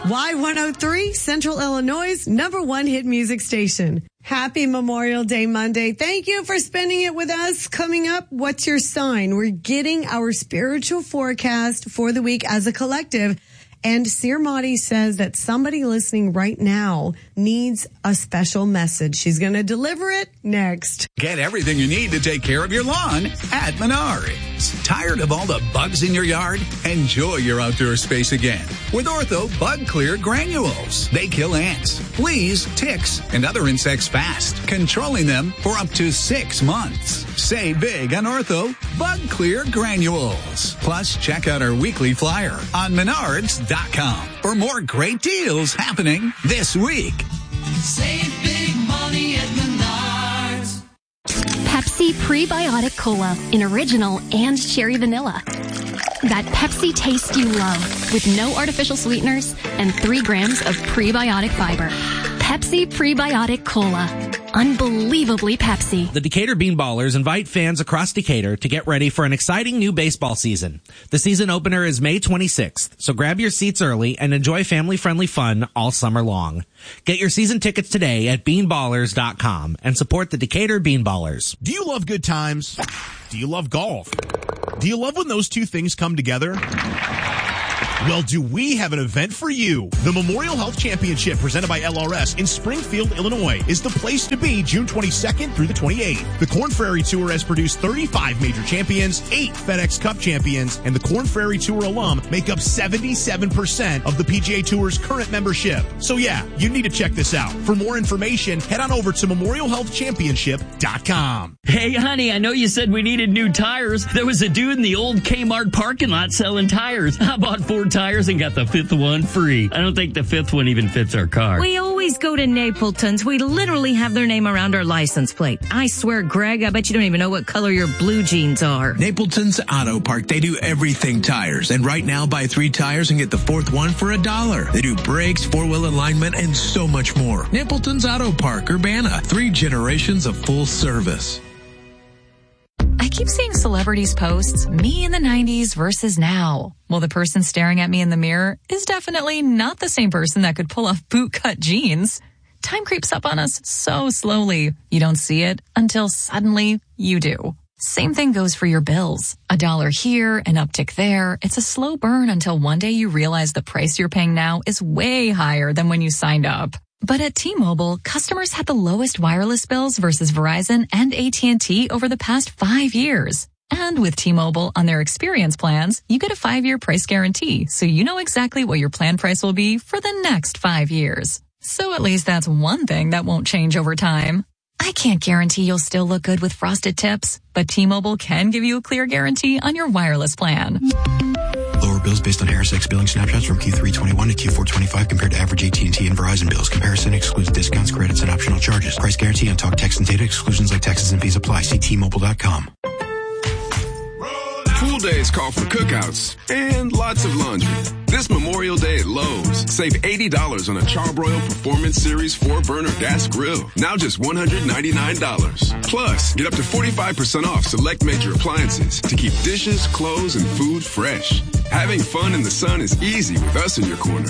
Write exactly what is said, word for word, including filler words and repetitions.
Y one oh three, Central Illinois' number one hit music station. Happy Memorial Day Monday. Thank you for spending it with us. Coming up, what's your sign? We're getting our spiritual forecast for the week as a collective. And Seer Mahdi says that somebody listening right now needs a special message. She's going to deliver it next. Get everything you need to take care of your lawn at Menards. Tired of all the bugs in your yard? Enjoy your outdoor space again with Ortho Bug Clear Granules. They kill ants, fleas, ticks, and other insects fast, controlling them for up to six months. Save big on Ortho Bug Clear Granules. Plus, check out our weekly flyer on Menards dot com for more great deals happening this week. Save big money at Menards. Pepsi Prebiotic Cola in original and cherry vanilla. That Pepsi taste you love with no artificial sweeteners and three grams of prebiotic fiber. Pepsi Prebiotic Cola. Unbelievably Pepsi. The Decatur Beanballers invite fans across Decatur to get ready for an exciting new baseball season. The season opener is May twenty-sixth, so grab your seats early and enjoy family-friendly fun all summer long. Get your season tickets today at beanballers dot com and support the Decatur Beanballers. Do you love good times? Do you love golf? Do you love when those two things come together? Well, do we have an event for you? The Memorial Health Championship presented by L R S in Springfield, Illinois is the place to be June twenty-second through the twenty-eighth. The Korn Ferry Tour has produced thirty-five major champions, eight FedEx Cup champions, and the Korn Ferry Tour alum make up seventy-seven percent of the P G A Tour's current membership. So yeah, you need to check this out. For more information, head on over to memorial health championship dot com. Hey, honey, I know you said we needed new tires. There was a dude in the old Kmart parking lot selling tires. I bought four tires and got the fifth one free. I don't think the fifth one even fits our car. We always go to Napleton's. We literally have their name around our license plate. I swear, Greg, I bet you don't even know what color your blue jeans are. Napleton's Auto Park. They do everything tires. And right now, buy three tires and get the fourth one for a dollar. They do brakes, four-wheel alignment, and so much more. Napleton's Auto Park, Urbana. Three generations of full service. I keep seeing celebrities posts, me in the nineties versus now. Well, the person staring at me in the mirror is definitely not the same person that could pull off bootcut jeans. Time creeps up on us so slowly. You don't see it until suddenly you do. Same thing goes for your bills. A dollar here, an uptick there. It's a slow burn until one day you realize the price you're paying now is way higher than when you signed up. But at T-Mobile, customers had the lowest wireless bills versus Verizon and A T and T over the past five years. And with T-Mobile on their experience plans, you get a five-year price guarantee, so you know exactly what your plan price will be for the next five years. So at least that's one thing that won't change over time. I can't guarantee you'll still look good with frosted tips, but T-Mobile can give you a clear guarantee on your wireless plan. Lower bills based on Harris X billing snapshots from Q three twenty-one to Q four twenty-five compared to average A T and T and Verizon bills. Comparison excludes discounts, credits, and optional charges. Price guarantee on talk, text, and data. Exclusions like taxes and fees apply. See T Mobile dot com. Pool days call for cookouts and lots of laundry. This Memorial Day at Lowe's, save eighty dollars on a Charbroil Performance Series four burner gas grill. Now just one hundred ninety-nine dollars. Plus, get up to forty-five percent off select major appliances to keep dishes, clothes, and food fresh. Having fun in the sun is easy with us in your corner.